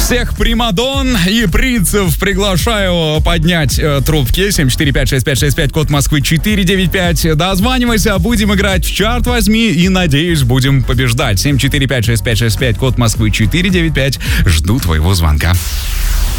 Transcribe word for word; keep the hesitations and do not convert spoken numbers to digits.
Всех примадон и принцев приглашаю поднять э, трубки. семь четыре пять шесть пять шесть пять, код Москвы четыре девять пять. Дозванивайся, будем играть в чарт возьми и, надеюсь, будем побеждать. семь четыре пять шесть пять шесть пять, код Москвы четыре девять пять. Жду твоего звонка.